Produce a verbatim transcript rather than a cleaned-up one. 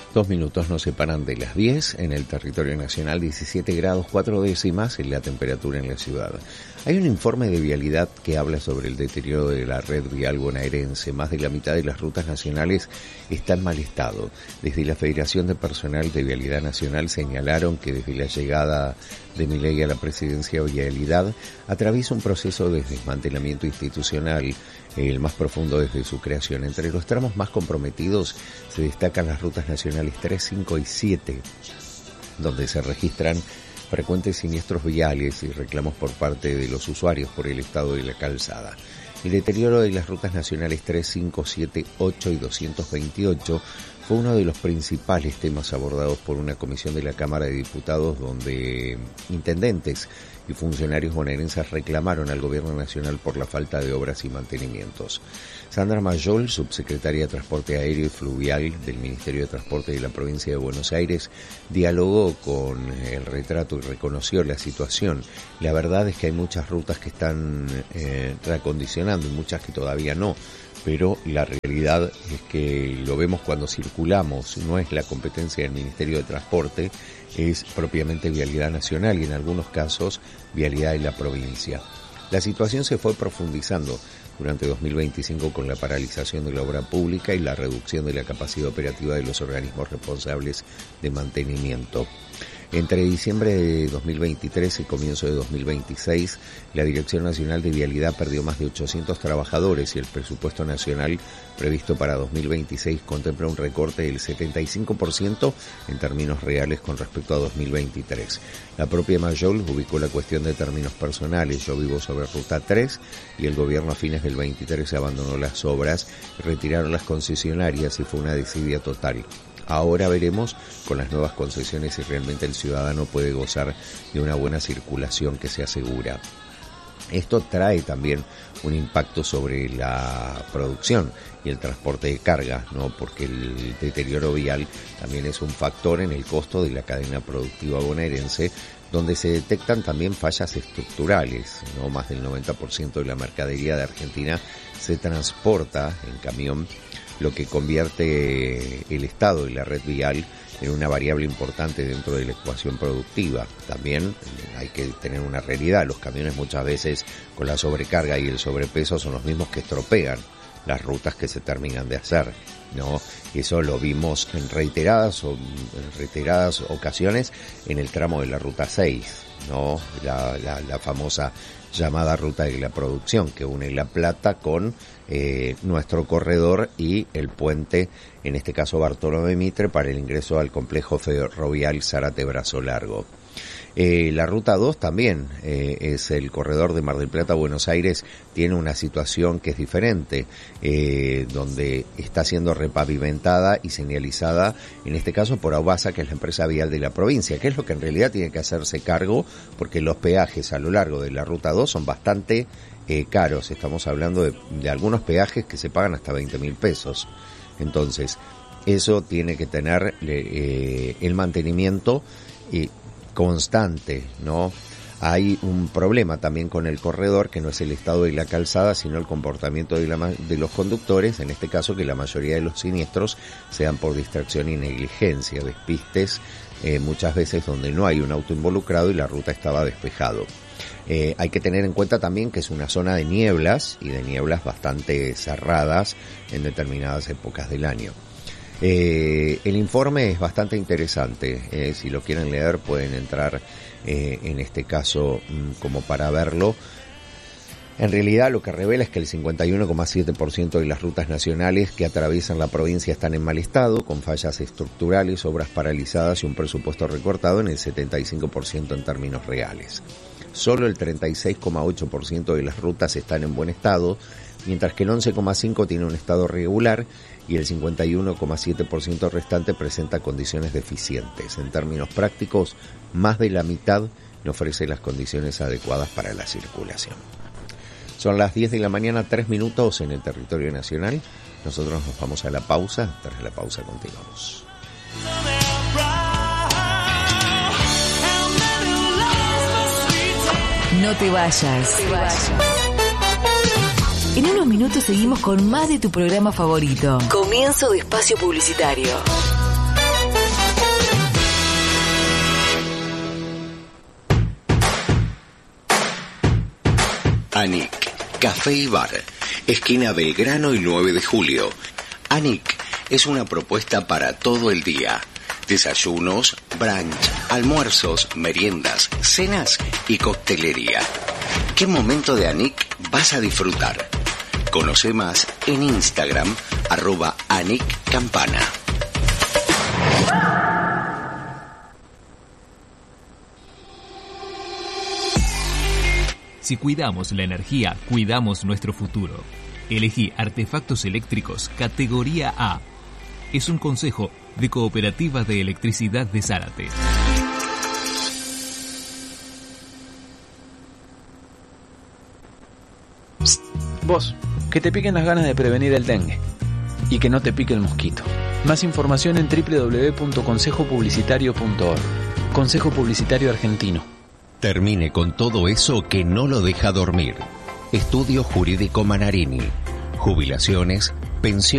Dos minutos nos separan de las diez en el territorio nacional, diecisiete grados cuatro décimas en la temperatura en la ciudad. Hay un informe de vialidad que habla sobre el deterioro de la red vial bonaerense. Más de la mitad de las rutas nacionales está en mal estado. Desde la Federación de Personal de Vialidad Nacional señalaron que desde la llegada de Milei a la presidencia de Vialidad atraviesa un proceso de desmantelamiento institucional, el más profundo desde su creación. Entre los tramos más comprometidos se destacan las rutas nacionales tres, cinco y siete, donde se registran frecuentes siniestros viales y reclamos por parte de los usuarios por el estado de la calzada. El deterioro de las rutas nacionales tres, cinco, siete, ocho y doscientos veintiocho fue uno de los principales temas abordados por una comisión de la Cámara de Diputados, donde intendentes y funcionarios bonaerenses reclamaron al Gobierno Nacional por la falta de obras y mantenimientos. Sandra Mayol, subsecretaria de Transporte Aéreo y Fluvial del Ministerio de Transporte de la Provincia de Buenos Aires, dialogó con el retrato y reconoció la situación. La verdad es que hay muchas rutas que están eh, reacondicionando y muchas que todavía no, pero la realidad es que lo vemos cuando circulamos, no es la competencia del Ministerio de Transporte, es propiamente Vialidad Nacional y en algunos casos Vialidad de la provincia. La situación se fue profundizando durante dos mil veinticinco con la paralización de la obra pública y la reducción de la capacidad operativa de los organismos responsables de mantenimiento. Entre diciembre de dos mil veintitrés y comienzo de dos mil veintiséis, la Dirección Nacional de Vialidad perdió más de ochocientos trabajadores y el presupuesto nacional previsto para dos mil veintiséis contempla un recorte del setenta y cinco por ciento en términos reales con respecto a dos mil veintitrés. La propia Mayol ubicó la cuestión de términos personales. Yo vivo sobre Ruta tres y el gobierno a fines del veintitrés abandonó las obras, retiraron las concesionarias y fue una desidia total. Ahora veremos con las nuevas concesiones si realmente el ciudadano puede gozar de una buena circulación que se asegura. Esto trae también un impacto sobre la producción y el transporte de carga, ¿no? Porque el deterioro vial también es un factor en el costo de la cadena productiva bonaerense, donde se detectan también fallas estructurales, ¿no? Más del noventa por ciento de la mercadería de Argentina se transporta en camión, lo que convierte el estado y la red vial en una variable importante dentro de la ecuación productiva. También hay que tener una realidad, los camiones muchas veces con la sobrecarga y el sobrepeso son los mismos que estropean las rutas que se terminan de hacer, ¿no? Eso lo vimos en reiteradas o en reiteradas ocasiones en el tramo de la Ruta seis, ¿no? La, la, la famosa llamada Ruta de la Producción, que une La Plata con eh, nuestro corredor y el puente, en este caso Bartolomé Mitre, para el ingreso al complejo ferrovial Zárate Brazo Largo. Eh, la Ruta dos también eh, es el corredor de Mar del Plata a Buenos Aires, tiene una situación que es diferente, eh, donde está siendo repavimentada y señalizada, en este caso por Aubasa, que es la empresa vial de la provincia, que es lo que en realidad tiene que hacerse cargo, porque los peajes a lo largo de la Ruta dos son bastante eh, caros, estamos hablando de, de algunos peajes que se pagan hasta veinte mil pesos, entonces eso tiene que tener eh, el mantenimiento y constante, ¿no? Hay un problema también con el corredor, que no es el estado de la calzada, sino el comportamiento de, la, de los conductores, en este caso que la mayoría de los siniestros sean por distracción y negligencia, despistes, eh, muchas veces donde no hay un auto involucrado y la ruta estaba despejado. Eh, hay que tener en cuenta también que es una zona de nieblas, y de nieblas bastante cerradas en determinadas épocas del año. Eh, el informe es bastante interesante, eh, si lo quieren leer pueden entrar eh, en este caso mmm, como para verlo. En realidad lo que revela es que el cincuenta y uno coma siete por ciento de las rutas nacionales que atraviesan la provincia están en mal estado, con fallas estructurales, obras paralizadas y un presupuesto recortado en el setenta y cinco por ciento en términos reales. Solo el treinta y seis coma ocho por ciento de las rutas están en buen estado, mientras que el once coma cinco por ciento tiene un estado regular y el cincuenta y uno coma siete por ciento restante presenta condiciones deficientes. En términos prácticos, más de la mitad no ofrece las condiciones adecuadas para la circulación. Son las diez de la mañana, tres minutos en el territorio nacional. Nosotros nos vamos a la pausa. Tras la pausa continuamos. No te vayas. No te vayas. En unos minutos seguimos con más de tu programa favorito. Comienzo de espacio publicitario. ANIC, Café y Bar, esquina Belgrano y nueve de julio. ANIC es una propuesta para todo el día. Desayunos, brunch, almuerzos, meriendas, cenas y coctelería. ¿Qué momento de ANIC vas a disfrutar? Conoce más en Instagram, arroba ANIC Campana. Si cuidamos la energía, cuidamos nuestro futuro. Elegí artefactos eléctricos categoría A. Es un consejo de Cooperativa de Electricidad de Zárate. Vos, que te piquen las ganas de prevenir el dengue y que no te pique el mosquito. Más información en doble u doble u doble u punto consejo publicitario punto org. Consejo Publicitario Argentino. Termine con todo eso que no lo deja dormir. Estudio Jurídico Manarini. Jubilaciones, pensiones.